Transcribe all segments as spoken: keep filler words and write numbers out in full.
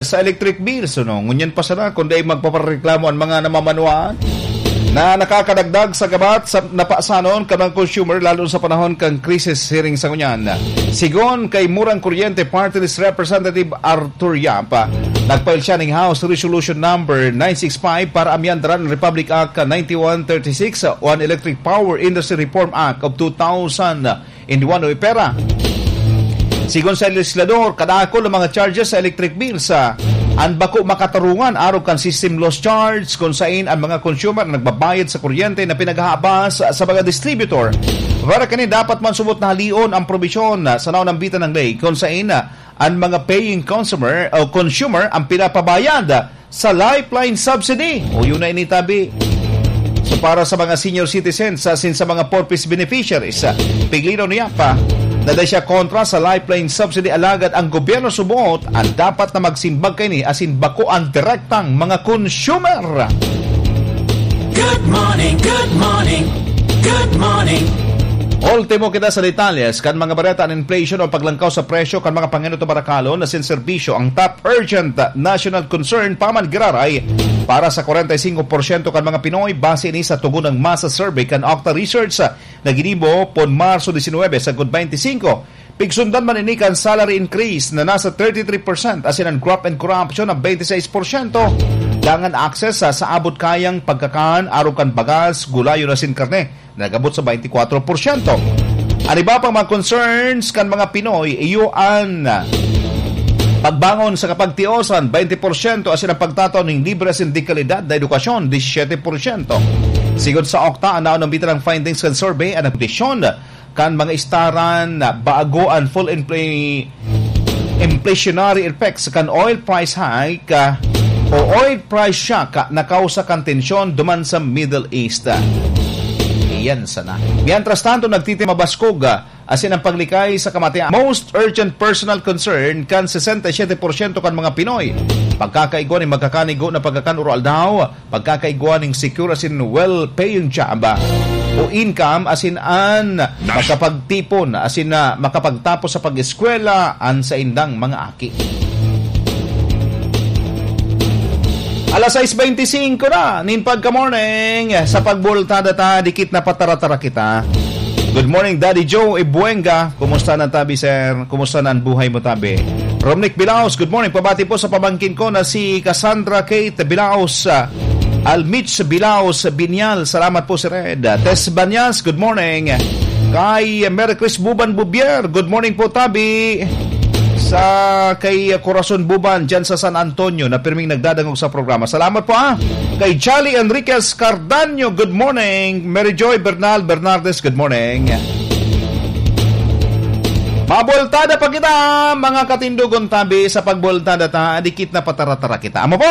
sa electric bills. No? Ngunyan pa sana kung dahil magpapareklamo ang mga namamanuan na nakakadagdag sa gabat sa napasanon kanang consumer lalo sa panahon kang krisis hearing sa ngunyan. Sigon kay Murang Kuryente Party List Representative Arthur Yapa, nagpail siya ng House Resolution Number nine sixty-five para amyandaran ng Republic Act ninety-one thirty-six o ang Electric Power Industry Reform Act of two thousand one o ipera. Sigon sa legislador, kadako ng mga charges sa electric bills sa ang bako makatarungan araw kan system loss charge kung saan ang mga consumer na nagbabayad sa kuryente na pinaghahabas sa mga distributor. Para kani dapat man sumot na halion ang probisyon sa naunambitan ng ley kung saan ang mga paying consumer o consumer ang pinapabayad sa lifeline subsidy o yun na initabi. So para sa mga senior citizens sin sa mga purpose beneficiaries, piglino niya pa na dahil siya kontra sa lifeline subsidy alagad ang gobyerno subot ang dapat na magsimbag kay ni asin bako ang direktang mga consumer. Good morning, good morning, good morning. Ultimo kita sa detalles kan mga bareta ang inflation o paglangkaw sa presyo kan mga Panginoon Barakalo na sinserbisyo ang top urgent national concern paman giraray para sa forty-five percent kan mga Pinoy base ni sa tugon ng masa survey kan Octa Research na ginibo pon Marso nineteen sa good twenty-five. Pigsundan man ini kan salary increase na nasa thirty-three percent asin ang crop and corruption na twenty-six percent. Dangan access sa, sa abot kayang pagkakaan araw kan bagas, gulayo na sin karne nagabot sa twenty-four percent. Ang iba pang mga concerns kan mga Pinoy iyo ang pagbangon sa kapagtiosan twenty percent asin ang pagtataw ng libre sin dekalidad na edukasyon seventeen percent. Sigod sa Octa anaw ng bitan ng findings kan survey ang kondisyon kan mga istaran bago ang full infl- inflationary effects kan oil price hike uh, o oil price shock uh, na kausa kan tensyon duman sa Middle East. Iyan sana. Mientras tanto nagtitima baskog uh, asin ang paglikay sa kamatayan. Most urgent personal concern kan sixty-seven percent kan mga Pinoy. Pagkakaigwa ng magkakanigo na pagkakanuro daw, pagkakaigwa ng secure asin well-paying job o income asin an makapagtipon asin na makapagtapos sa pag-eskwela an sa indang mga aki. Alas six twenty-five na, ninpag ka morning, sa pagbultada ta, dikit na pataratara kita. Good morning, Daddy Joe Ibuenga. Kumusta na tabi, sir? Kumusta na ang buhay mo, tabi? Romnick Bilaos, good morning. Pabati po sa pamangkin ko na si Cassandra Kate Bilaos. Almich Bilaos Binyal, salamat po si Red. Tess Banyas, good morning. Kay Mary Chris Buban Bubier, good morning po, tabi. Sa kay Corazon Buban dyan sa San Antonio na pirming nagdadangog sa programa. Salamat po ah. Kay Jolly Enriquez Cardanyo, good morning. Mary Joy Bernal Bernardes, good morning. Maboltada pa kita mga katindugon tabi sa pagboltada ta, dikit na pataratara kita. Amo po.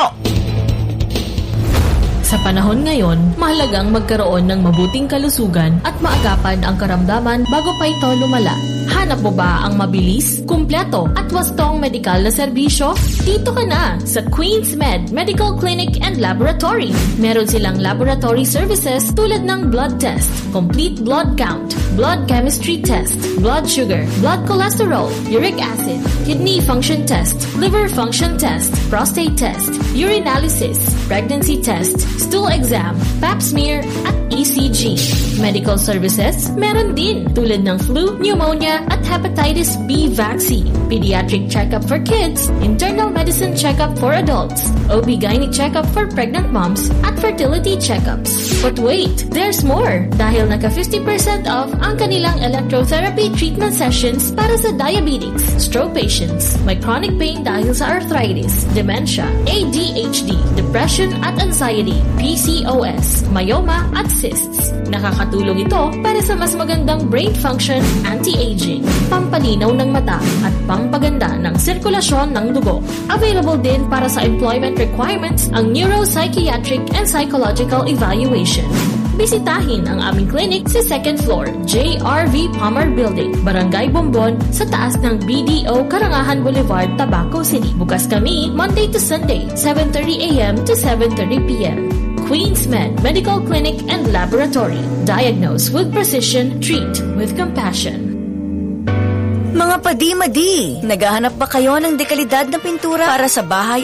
Sa panahon ngayon, mahalagang magkaroon ng mabuting kalusugan at maagapan ang karamdaman bago pa ito lumala. Hanap mo ba ang mabilis, kumpleto at wastong medikal na serbisyo? Dito ka na sa Queen's Med Medical Clinic and Laboratory. Meron silang laboratory services tulad ng blood test, complete blood count, blood chemistry test, blood sugar, blood cholesterol, uric acid, kidney function test, liver function test, prostate test, urinalysis, pregnancy test, stool exam, pap smear, at E C G. Medical services, meron din tulad ng flu, pneumonia, at hepatitis B vaccine, pediatric checkup for kids, internal medicine checkup for adults, O B-G Y N checkup for pregnant moms, at fertility checkups. But wait, there's more! Dahil naka fifty percent off ang kanilang electrotherapy treatment sessions para sa diabetics, stroke patients, may chronic pain dahil sa arthritis, dementia, A D H D, depression at anxiety, P C O S, myoma at cysts. Nakakatulong ito para sa mas magandang brain function, anti-aging, pampalinaw ng mata at pampaganda ng sirkulasyon ng dugo. Available din para sa employment requirements ang neuropsychiatric and psychological evaluation. Bisitahin ang aming clinic sa second floor, J R V Palmer Building, Barangay Bombon, sa taas ng B D O Karangahan Boulevard, Tabaco City. Bukas kami Monday to Sunday, seven thirty a.m. to seven thirty p.m. Queen's Med Medical Clinic and Laboratory. Diagnose with precision, treat with compassion. Mga padi-madi, naghahanap ba kayo ng dekalidad na pintura para sa bahay